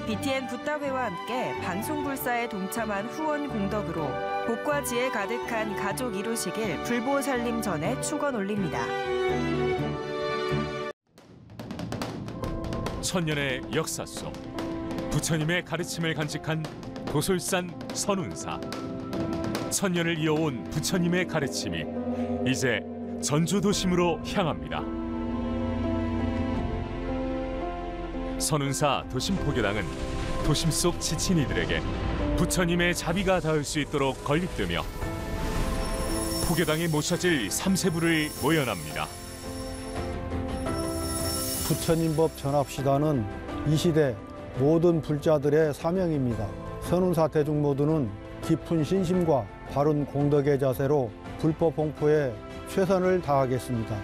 BTN 붓다회와 함께 방송불사에 동참한 후원 공덕으로 복과 지혜 가득한 가족 이루시길 불보 살림 전에 축원 올립니다. 천년의 역사 속 부처님의 가르침을 간직한 도솔산 선운사. 천년을 이어온 부처님의 가르침이 이제 전주도심으로 향합니다. 선운사 도심포교당은 도심 속 지친 이들에게 부처님의 자비가 닿을 수 있도록 건립되며 포교당에 모셔질 3세부를 모연합니다. 부처님법 전합시다는 이 시대 모든 불자들의 사명입니다. 선운사 대중모두는 깊은 신심과 바른 공덕의 자세로 불법 홍포에 최선을 다하겠습니다.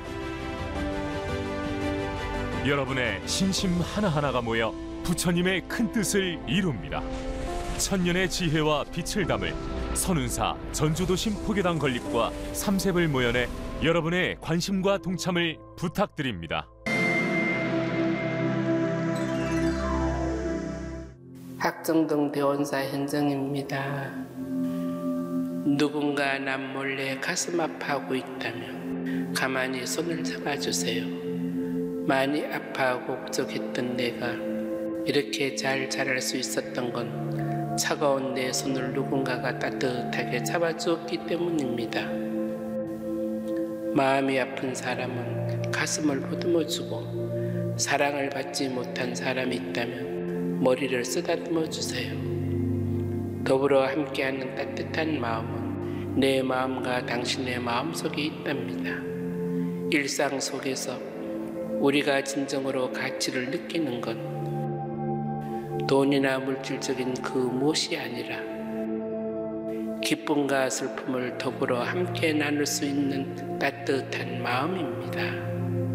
여러분의 신심 하나하나가 모여 부처님의 큰 뜻을 이룹니다. 천년의 지혜와 빛을 담을 선운사 전주도심 포교당 건립과 3세불 모연에 여러분의 관심과 동참을 부탁드립니다. 학정동 대원사 현정입니다. 누군가 남 몰래 가슴 아파하고 있다면 가만히 손을 잡아주세요. 많이 아파하고 걱정했던 내가 이렇게 잘 자랄 수 있었던 건 차가운 내 손을 누군가가 따뜻하게 잡아주었기 때문입니다. 마음이 아픈 사람은 가슴을 보듬어주고 사랑을 받지 못한 사람이 있다면 머리를 쓰다듬어 주세요. 더불어 함께하는 따뜻한 마음은 내 마음과 당신의 마음속에 있답니다. 일상 속에서 우리가 진정으로 가치를 느끼는 건 돈이나 물질적인 그 무엇이 아니라 기쁨과 슬픔을 더불어 함께 나눌 수 있는 따뜻한 마음입니다.